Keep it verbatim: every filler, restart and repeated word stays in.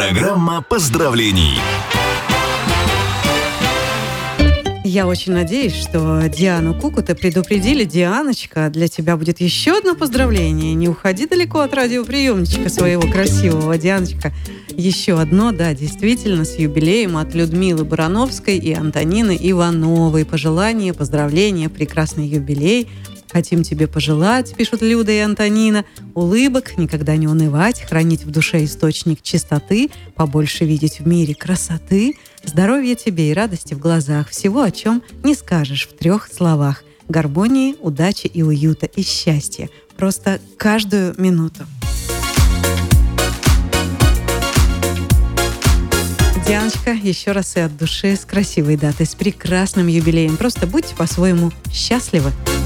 Программа поздравлений. Я очень надеюсь, что Диану Кукута предупредили. Дианочка, для тебя будет еще одно поздравление. Не уходи далеко от радиоприемничка своего красивого. Дианочка, еще одно, да, действительно, с юбилеем от Людмилы Барановской и Антонины Ивановой. Пожелания, поздравления, прекрасный юбилей. Хотим тебе пожелать, пишут Люда и Антонина, улыбок, никогда не унывать, хранить в душе источник чистоты, побольше видеть в мире красоты, здоровья тебе и радости в глазах, всего, о чем не скажешь в трех словах, гармонии, удачи и уюта, и счастья, просто каждую минуту. Дианочка, еще раз и от души, с красивой датой, с прекрасным юбилеем. Просто будьте по-своему счастливы.